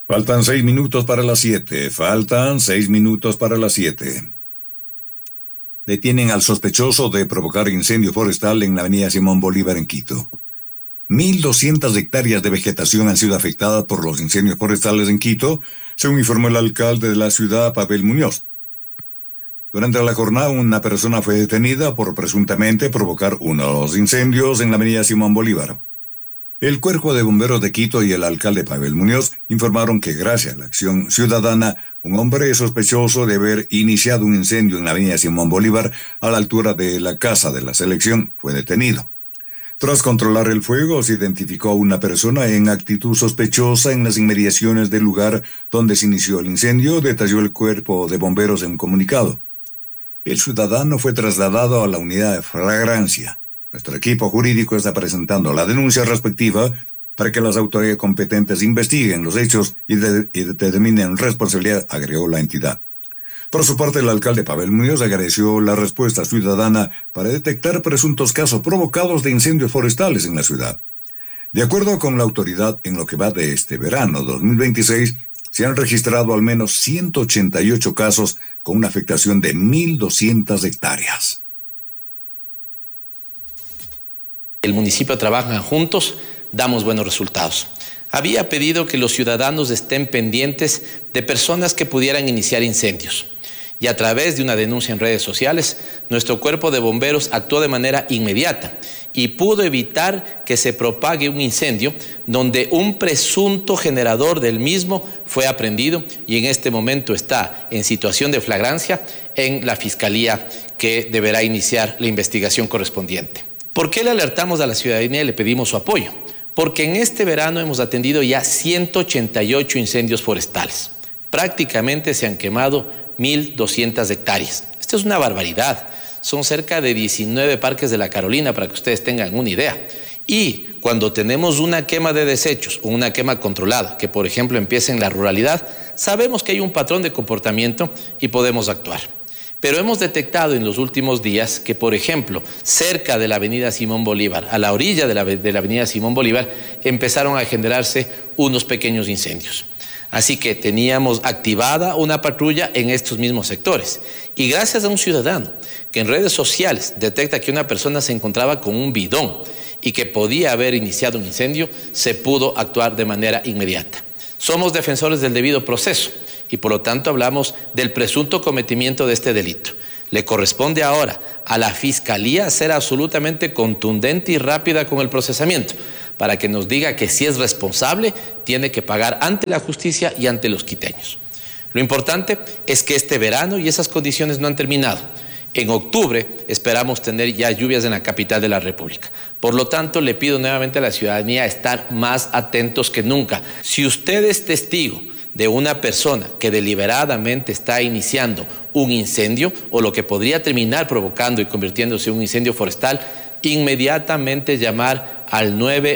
Faltan 6 minutos para las 7. Faltan 6 minutos para las 7. Detienen al sospechoso de provocar incendio forestal en la avenida Simón Bolívar en Quito. 1.200 hectáreas de vegetación han sido afectadas por los incendios forestales en Quito, según informó el alcalde de la ciudad, Pavel Muñoz. Durante la jornada, una persona fue detenida por presuntamente provocar unos incendios en la avenida Simón Bolívar. El Cuerpo de Bomberos de Quito y el alcalde Pavel Muñoz informaron que gracias a la acción ciudadana, un hombre sospechoso de haber iniciado un incendio en la avenida Simón Bolívar a la altura de la Casa de la Selección fue detenido. Tras controlar el fuego, se identificó a una persona en actitud sospechosa en las inmediaciones del lugar donde se inició el incendio, detalló el Cuerpo de Bomberos en un comunicado. El ciudadano fue trasladado a la unidad de flagrancia. Nuestro equipo jurídico está presentando la denuncia respectiva para que las autoridades competentes investiguen los hechos y determinen responsabilidad, agregó la entidad. Por su parte, el alcalde Pavel Muñoz agradeció la respuesta ciudadana para detectar presuntos casos provocados de incendios forestales en la ciudad. De acuerdo con la autoridad, en lo que va de este verano 2026, se han registrado al menos 188 casos con una afectación de 1.200 hectáreas. El municipio trabajan juntos, damos buenos resultados. Había pedido que los ciudadanos estén pendientes de personas que pudieran iniciar incendios. Y a través de una denuncia en redes sociales, nuestro cuerpo de bomberos actuó de manera inmediata y pudo evitar que se propague un incendio donde un presunto generador del mismo fue aprehendido y en este momento está en situación de flagrancia en la Fiscalía que deberá iniciar la investigación correspondiente. ¿Por qué le alertamos a la ciudadanía y le pedimos su apoyo? Porque en este verano hemos atendido ya 188 incendios forestales. Prácticamente se han quemado 1.200 hectáreas. Esto es una barbaridad. Son cerca de 19 parques de la Carolina, para que ustedes tengan una idea. Y cuando tenemos una quema de desechos o una quema controlada, que por ejemplo empieza en la ruralidad, sabemos que hay un patrón de comportamiento y podemos actuar. Pero hemos detectado en los últimos días que, por ejemplo, cerca de la avenida Simón Bolívar, a la orilla de la avenida Simón Bolívar, empezaron a generarse unos pequeños incendios. Así que teníamos activada una patrulla en estos mismos sectores. Y gracias a un ciudadano que en redes sociales detecta que una persona se encontraba con un bidón y que podía haber iniciado un incendio, se pudo actuar de manera inmediata. Somos defensores del debido proceso y por lo tanto hablamos del presunto cometimiento de este delito. Le corresponde ahora a la Fiscalía ser absolutamente contundente y rápida con el procesamiento, para que nos diga que si es responsable, tiene que pagar ante la justicia y ante los quiteños. Lo importante es que este verano y esas condiciones no han terminado. En octubre esperamos tener ya lluvias en la capital de la República. Por lo tanto, le pido nuevamente a la ciudadanía estar más atentos que nunca. Si usted es testigo de una persona que deliberadamente está iniciando un incendio o lo que podría terminar provocando y convirtiéndose en un incendio forestal, inmediatamente llamar al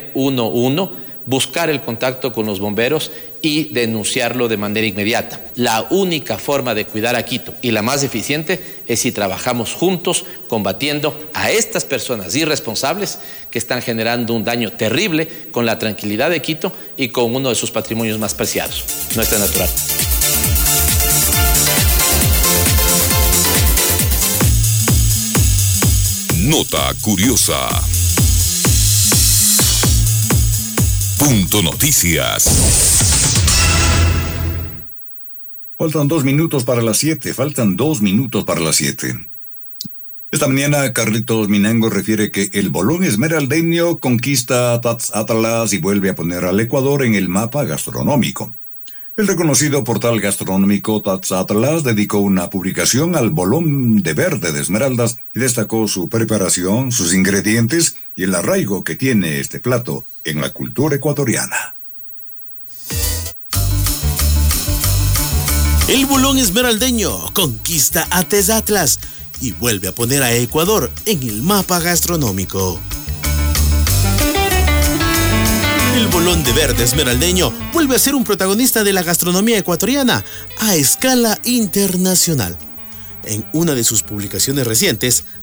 911, buscar el contacto con los bomberos y denunciarlo de manera inmediata. La única forma de cuidar a Quito y la más eficiente es si trabajamos juntos combatiendo a estas personas irresponsables que están generando un daño terrible con la tranquilidad de Quito y con uno de sus patrimonios más preciados, nuestra naturaleza. Nota curiosa. Punto Noticias. Faltan 2 minutos para las 7. Faltan 2 minutos para las 7. Esta mañana, Carlitos Minango refiere que el bolón esmeraldeño conquista Atlas y vuelve a poner al Ecuador en el mapa gastronómico. El reconocido portal gastronómico Atlas dedicó una publicación al bolón de verde de esmeraldas y destacó su preparación, sus ingredientes y el arraigo que tiene este plato en la cultura ecuatoriana. El bolón esmeraldeño conquista a Atlas y vuelve a poner a Ecuador en el mapa gastronómico. El bolón de verde esmeraldeño vuelve a ser un protagonista de la gastronomía ecuatoriana a escala internacional. En una de sus publicaciones recientes,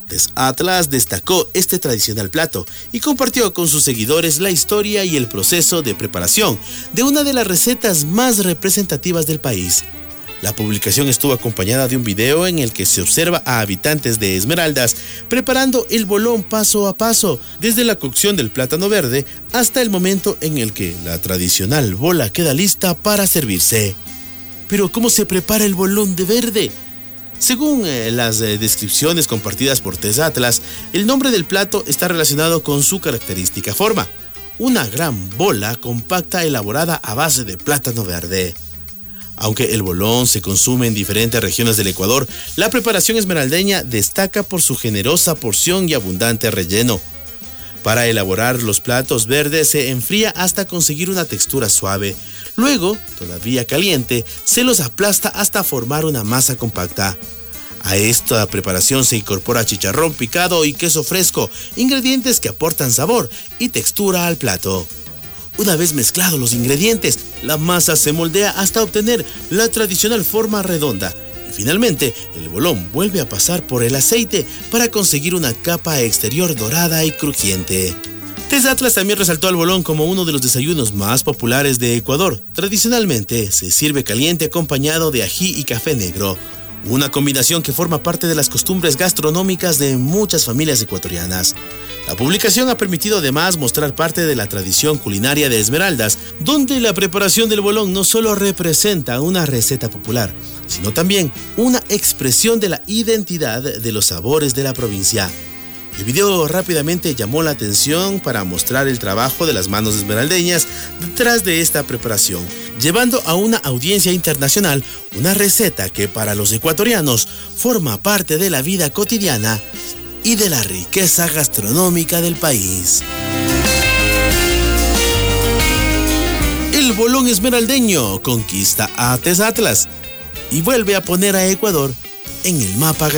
TES Atlas destacó este tradicional plato y compartió con sus seguidores la historia y el proceso de preparación de una de las recetas más representativas del país. La publicación estuvo acompañada de un video en el que se observa a habitantes de Esmeraldas preparando el bolón paso a paso, desde la cocción del plátano verde hasta el momento en el que la tradicional bola queda lista para servirse. Pero ¿cómo se prepara el bolón de verde? Según las descripciones compartidas por TES Atlas, el nombre del plato está relacionado con su característica forma: una gran bola compacta elaborada a base de plátano verde. Aunque el bolón se consume en diferentes regiones del Ecuador, la preparación esmeraldeña destaca por su generosa porción y abundante relleno. Para elaborar los platos verdes se enfría hasta conseguir una textura suave. Luego, todavía caliente, se los aplasta hasta formar una masa compacta. A esta preparación se incorpora chicharrón picado y queso fresco, ingredientes que aportan sabor y textura al plato. Una vez mezclados los ingredientes, la masa se moldea hasta obtener la tradicional forma redonda. Y finalmente, el bolón vuelve a pasar por el aceite para conseguir una capa exterior dorada y crujiente. TES Atlas también resaltó al bolón como uno de los desayunos más populares de Ecuador. Tradicionalmente, se sirve caliente acompañado de ají y café negro, una combinación que forma parte de las costumbres gastronómicas de muchas familias ecuatorianas. La publicación ha permitido además mostrar parte de la tradición culinaria de Esmeraldas, donde la preparación del bolón no solo representa una receta popular, sino también una expresión de la identidad de los sabores de la provincia. El video rápidamente llamó la atención para mostrar el trabajo de las manos esmeraldeñas detrás de esta preparación, llevando a una audiencia internacional una receta que para los ecuatorianos forma parte de la vida cotidiana y de la riqueza gastronómica del país. El bolón esmeraldeño conquista a TES Atlas y vuelve a poner a Ecuador en el mapa gastronómico.